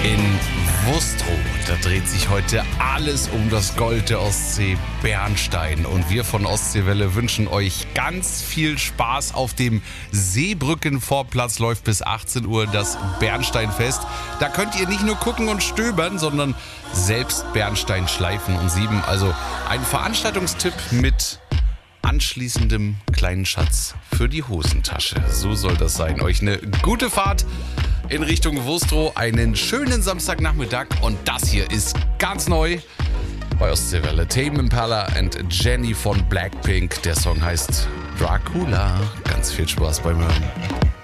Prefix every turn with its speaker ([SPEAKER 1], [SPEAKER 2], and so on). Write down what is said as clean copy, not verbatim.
[SPEAKER 1] In Wustrow, da dreht sich heute alles um das Gold der Ostsee Bernstein. Und wir von Ostseewelle wünschen euch ganz viel Spaß auf dem Seebrückenvorplatz. Läuft bis 18 Uhr das Bernsteinfest. Da könnt ihr nicht nur gucken und stöbern, sondern selbst Bernstein schleifen und sieben. Also ein Veranstaltungstipp mit anschließendem kleinen Schatz für die Hosentasche. So soll das sein. Euch eine gute Fahrt in Richtung Wustrow, einen schönen Samstagnachmittag und das hier ist ganz neu bei Ostseewelle. Tame Impala and Jenny von Blackpink. Der Song heißt Dracula. Ganz viel Spaß beim Hören.